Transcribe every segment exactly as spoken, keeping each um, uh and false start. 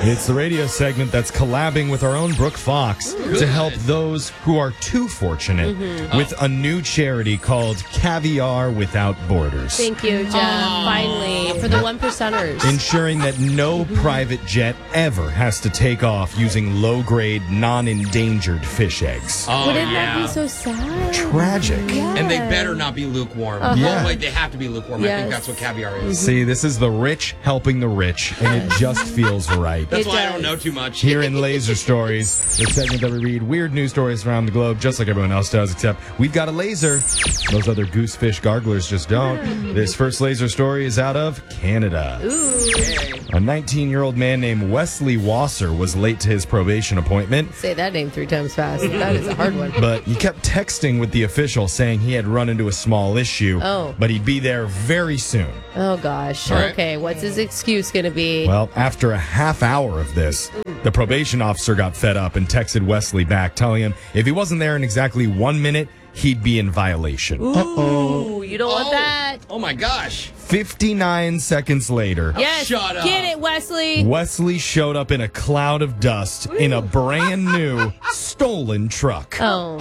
It's the radio segment that's collabing with our own Brooke Fox Ooh, to help those who are too fortunate mm-hmm. with oh. a new charity called Caviar Without Borders. Thank you, Jeff. Oh. Finally, for the one percenters. Ensuring that no private jet ever has to take off using low-grade, non-endangered fish eggs. Oh, Wouldn't yeah. that be so sad? Tragic. Yeah. And they better not be lukewarm. Uh-huh. Yeah. Oh, wait, they have to be lukewarm. Yes. I think that's what caviar is. See, this is the rich helping the rich, and it just feels right. That's It why does. I don't know too much. Here in Laser Stories, the segment that we read weird news stories around the globe, just like everyone else does, except we've got a laser. Those other goosefish garglers just don't. This first laser story is out of Canada. Ooh. A nineteen-year-old man named Wesley Wasser was late to his probation appointment, Say that name three times fast. That is a hard one. but he kept texting with the official saying he had run into a small issue, Oh. but he'd be there very soon. Oh, gosh. All right. Okay, what's his excuse going to be? Well, after a half hour of this, the probation officer got fed up and texted Wesley back, telling him if he wasn't there in exactly one minute, he'd be in violation. Ooh, you don't Oh. want that. Oh, my gosh. fifty-nine seconds later, Yes, shut up. get it, Wesley. Wesley showed up in a cloud of dust in a brand new stolen truck. Oh.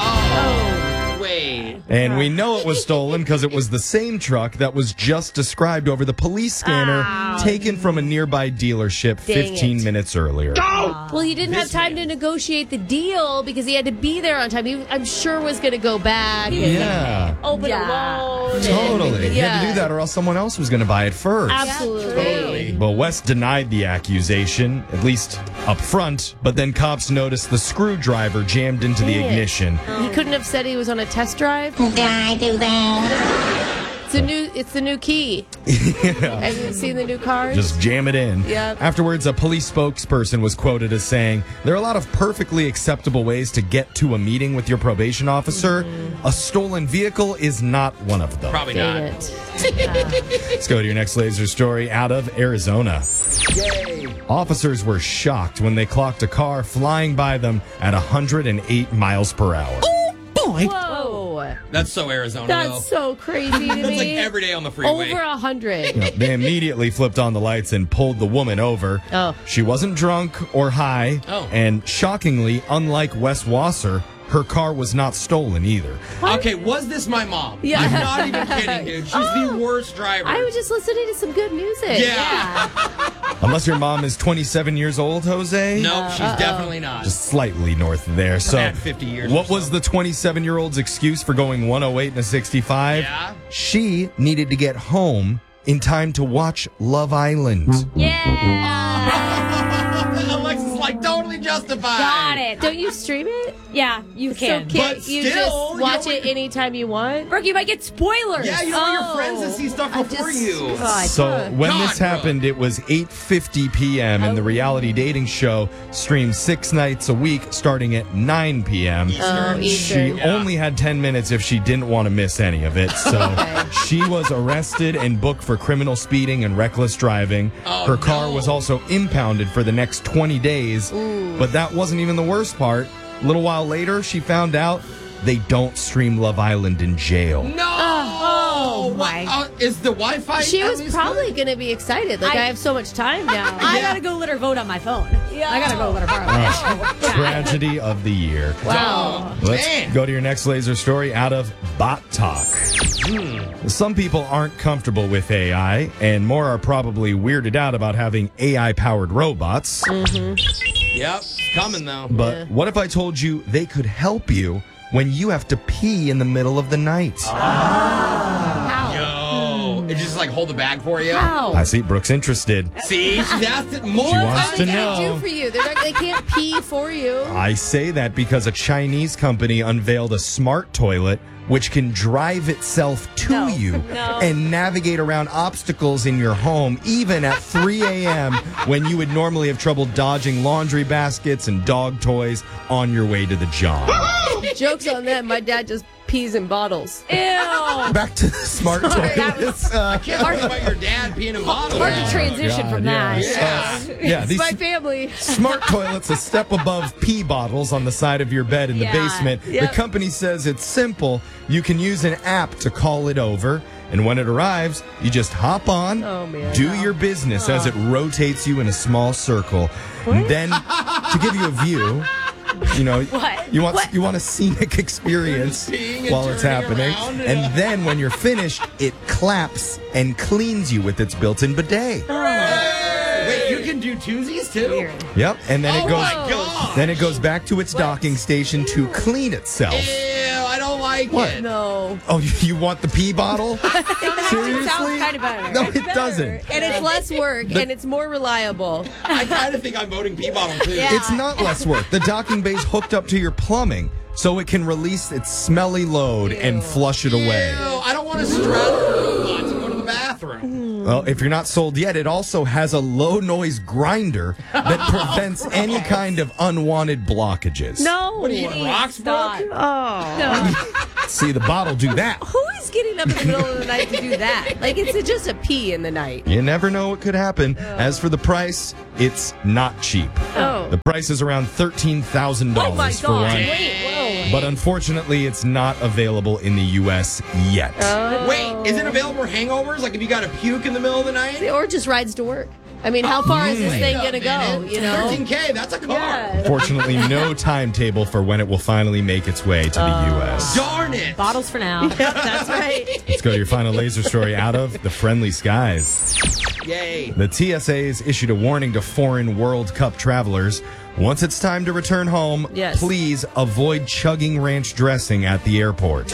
Oh, wait. And we know it was stolen because it was the same truck that was just described over the police scanner Ow. taken from a nearby dealership Dang fifteen it. minutes earlier. Well, he didn't have This time man. to negotiate the deal because he had to be there on time. He, I'm sure, was going to go back and Yeah, open Yeah. a loan. and- totally. He had to Yeah. do that or else someone else was going to buy it first. Absolutely. Totally. Well, West denied the accusation, at least up front, but then cops noticed the screwdriver jammed into the Dang it. ignition. He couldn't have said he was on a test drive. Did I do that? It's the new. It's the new key. Have you seen the new cars? Just jam it in. Yep. Afterwards, a police spokesperson was quoted as saying, "There are a lot of perfectly acceptable ways to get to a meeting with your probation officer. Mm-hmm. A stolen vehicle is not one of them." Probably Dang not. it. Let's go to your next laser story out of Arizona. Officers were shocked when they clocked a car flying by them at one hundred eight miles per hour. Whoa. That's so Arizona, That's though. so crazy to me. That's like every day on the freeway. Over a hundred. You know, they immediately flipped on the lights and pulled the woman over. Oh. She wasn't drunk or high. Oh. And shockingly, unlike Wes Wasser, her car was not stolen either. Okay, was this my mom? Yeah. I'm not even kidding, dude. She's the worst driver. I was just listening to some good music. Yeah. Unless your mom is twenty-seven years old, Jose? No, she's definitely not. Just slightly north of there. So, At fifty years what or was so. the twenty-seven-year-old's excuse for going one oh eight and a sixty-five? Yeah? She needed to get home in time to watch Love Island. Yeah. Alexis, like, totally justified. Got it. Don't you stream it? Yeah, you So can. can't But you still, just watch you know, it anytime you want? Brooke, you might get spoilers. Yeah, you don't want Oh. your friends to see stuff I before just- you. God. So when God, this bro. happened, it was eight fifty p.m. and the reality dating show streamed six nights a week starting at nine p.m. Oh, She Eastern. Yeah. only had ten minutes if she didn't want to miss any of it. So Okay. she was arrested and booked for criminal speeding and reckless driving. Oh, Her car no. was also impounded for the next twenty days. But that wasn't even the worst part. A little while later, she found out they don't stream Love Island in jail. No! Oh, What- my. uh, is the Wi-Fi She at was least probably good? going to be excited. Like, I, I- have so much time now. I Yeah. gotta go let her vote on my phone. Yeah. I gotta go let her borrow Oh, that. tragedy of the year. Wow. Let's Man. go to your next laser story out of Bot Talk. Some people aren't comfortable with A I, and more are probably weirded out about having A I-powered robots. Yep, it's coming though. But Yeah. what if I told you they could help you when you have to pee in the middle of the night? How? Yo, it just like hold the bag for you. How? I see Brooke's interested. See, she's asked it more She wants times. to What know. can I do for you? They're not, they can't pee for you. I say that because a Chinese company unveiled a smart toilet which can drive itself to No. you No. and navigate around obstacles in your home, even at three a.m. when you would normally have trouble dodging laundry baskets and dog toys on your way to the job. Joke's on them. My dad just peas in bottles. Ew. Back to the smart toilets. Uh, Can't talk about your dad peeing in bottles. Hard to transition God, from yeah. that. Yeah. Uh, yeah, these My family. smart toilets a step above pee bottles on the side of your bed in the Yeah. basement. Yep. The company says it's simple. You can use an app to call it over. And when it arrives, you just hop on, Oh, man. do your business as it rotates you in a small circle. Then, to give you a view, you know, What? you want you want a scenic experience Peeing and while it's turning happening. around. And then when you're finished, it claps and cleans you with its built-in bidet. Wait, you can do twosies too? Weird. Yep, and then Oh it goes my God. then it goes back to its docking station to clean itself. Ew, I don't like What? it. No. Oh, you, you want the pee bottle? It Seriously? sounds kind of better. No, it doesn't. And it's less work, and it's more reliable. I kind of think I'm voting pee bottle too. Yeah. It's not less work. The docking bay's hooked up to your plumbing, so it can release its smelly load and flush it away. Ew, I don't want to straddle robots and go to the bathroom. Well, if you're not sold yet, it also has a low noise grinder that prevents any kind of unwanted blockages. No. What do you eat, rocks, Stop. Brooke? Oh. See, the bottle do that. Who is getting up in the middle of the night to do that? Like, it's just a pee in the night. You never know what could happen. As for the price, it's not cheap. Oh. The price is around thirteen thousand Oh, my dollars for God. one. Wait, whoa. But unfortunately, it's not available in the U S yet. Wait, is it available for hangovers? Like if you got a puke in the middle of the night? Or just rides to work. I mean, how far is this Wait thing a going to go? minute. You know? thirteen K, that's a car. Yeah. Fortunately, no timetable for when it will finally make its way to the U S. Darn it. Bottles for now. That's right. Let's go to your final laser story out of the friendly skies. Yay. The T S A has issued a warning to foreign World Cup travelers. Once it's time to return home, Yes. please avoid chugging ranch dressing at the airport. Ew.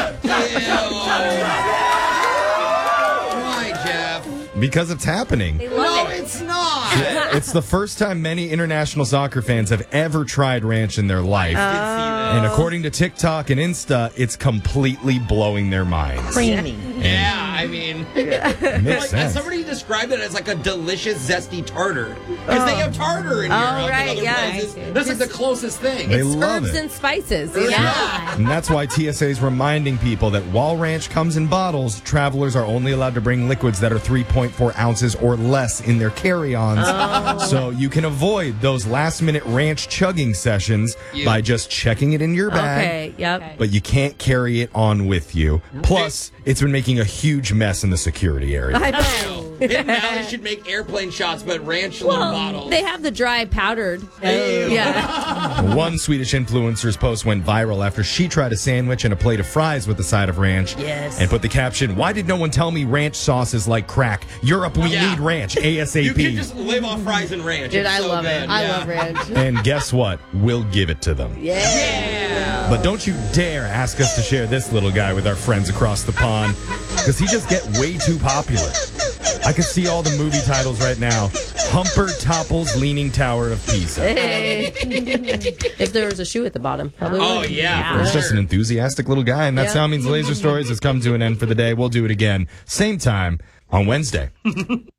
Why, Jeff? Because it's happening. No, it's not. It's the first time many international soccer fans have ever tried ranch in their life. And according to TikTok and Insta, it's completely blowing their minds. Yeah, I mean, Makes like, sense. somebody described it as like a delicious zesty tartar because they have tartar in Europe and right, other yeah. places. That's like the closest thing. They It's love herbs it. and spices. You know? Yeah. And that's why T S A is reminding people that while ranch comes in bottles, travelers are only allowed to bring liquids that are three point four ounces or less in their carry-ons. So you can avoid those last-minute ranch chugging sessions You- by just checking it in your bag. Okay, yep. But you can't carry it on with you. Plus, it's been making a huge mess in the security area. I know. Hidden Valley should make airplane shots, but ranch little bottles. They have the dry powdered. Ew. Yeah. One Swedish influencer's post went viral after she tried a sandwich and a plate of fries with a side of ranch. Yes. And put the caption, "Why did no one tell me ranch sauce is like crack? Europe, we Yeah. need ranch You ASAP." can just live off fries and ranch. Dude, It's I so love good. it. I Yeah. love ranch. And guess what? We'll give it to them. Yeah. But don't you dare ask us to share this little guy with our friends across the pond, because he just get way too popular. I can see all the movie titles right now. Humper topples Leaning Tower of Pisa. Hey. If there was a shoe at the bottom, probably Oh, would. yeah. He's just an enthusiastic little guy, and that Yeah. sound means Laser Stories has come to an end for the day. We'll do it again, same time on Wednesday.